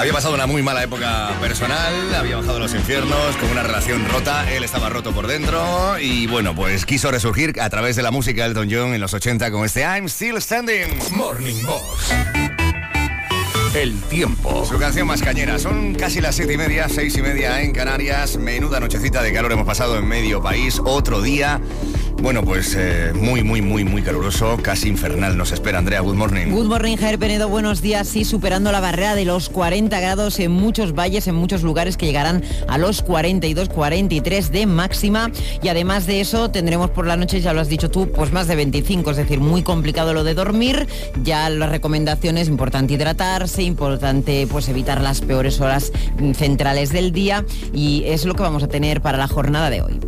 Había pasado una muy mala época personal, había bajado a los infiernos con una relación rota, él estaba roto por dentro y bueno, pues quiso resurgir a través de la música de Elton John en los 80 con este I'm Still Standing. Morning Box. El tiempo. Su canción más cañera. Son casi las 7:30, 6:30 en Canarias. Menuda nochecita de calor hemos pasado en medio país. Otro día, bueno, pues muy caluroso, casi infernal. Nos espera Andrea. Good morning. Good morning, Javier Penedo. Buenos días. Sí, superando la barrera de los 40 grados en muchos valles, en muchos lugares que llegarán a los 42, 43 de máxima. Y además de eso, tendremos por la noche, ya lo has dicho tú, pues más de 25. Es decir, muy complicado lo de dormir. Ya las recomendaciones, importante hidratarse, importante pues evitar las peores horas centrales del día, y es lo que vamos a tener para la jornada de hoy.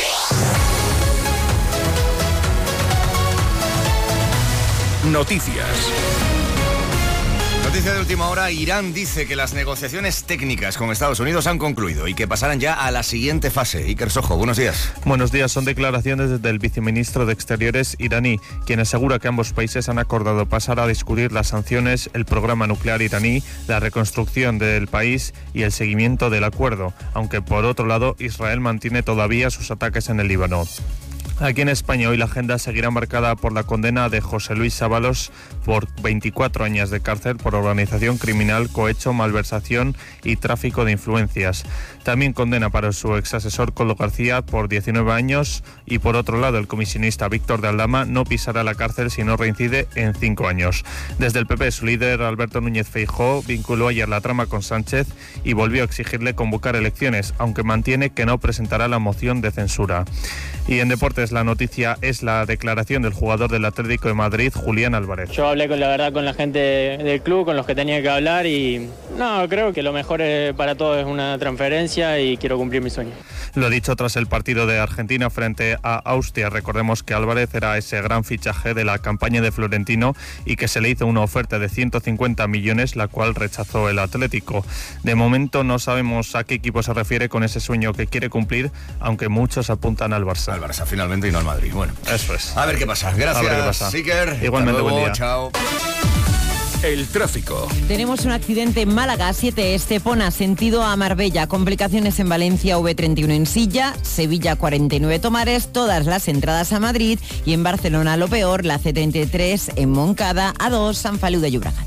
Noticias. Noticia de última hora, Irán dice que las negociaciones técnicas con Estados Unidos han concluido y que pasarán ya a la siguiente fase. Iker Sojo, buenos días. Buenos días, son declaraciones del viceministro de Exteriores iraní, quien asegura que ambos países han acordado pasar a discutir las sanciones, el programa nuclear iraní, la reconstrucción del país y el seguimiento del acuerdo, aunque por otro lado Israel mantiene todavía sus ataques en el Líbano. Aquí en España hoy la agenda seguirá marcada por la condena de José Luis Ábalos por 24 años de cárcel por organización criminal, cohecho, malversación y tráfico de influencias. También condena para su exasesor Coldo García por 19 años y por otro lado el comisionista Víctor de Aldama no pisará la cárcel si no reincide en 5 años. Desde el PP su líder Alberto Núñez Feijóo vinculó ayer la trama con Sánchez y volvió a exigirle convocar elecciones, aunque mantiene que no presentará la moción de censura. Y en deportes la noticia es la declaración del jugador del Atlético de Madrid, Julián Álvarez. Yo hablé con la gente del club, con los que tenía que hablar y no, creo que lo mejor para todos es una transferencia y quiero cumplir mi sueño. Lo dicho tras el partido de Argentina frente a Austria. Recordemos que Álvarez era ese gran fichaje de la campaña de Florentino y que se le hizo una oferta de 150 millones, la cual rechazó el Atlético. De momento no sabemos a qué equipo se refiere con ese sueño que quiere cumplir, aunque muchos apuntan al Barça. Al Barça finalmente y no al Madrid. Bueno, eso es. A ver qué pasa. Gracias, Iker. Igualmente, buen día. Chao. El tráfico. Tenemos un accidente en Málaga, 7 Estepona, sentido a Marbella. Complicaciones en Valencia, V31 en Silla, Sevilla 49 Tomares, todas las entradas a Madrid, y en Barcelona lo peor, la C33 en Moncada, A2 San Feliu de Llobregat.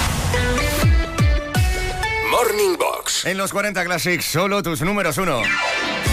Morning Box. En los 40 Classics, solo tus números 1.